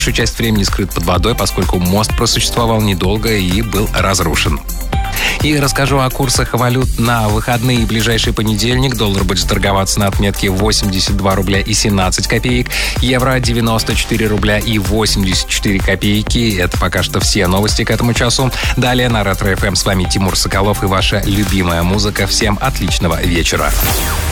большую часть времени скрыт под водой, поскольку мост просуществовал недолго и был разрушен. И расскажу о курсах валют на выходные и ближайший понедельник. Доллар будет торговаться на отметке 82 рубля и 17 копеек. Евро 94 рубля и 84 копейки. Это пока что все новости к этому часу. Далее на Ретро FM с вами Тимур Соколов и ваша любимая музыка. Всем отличного вечера.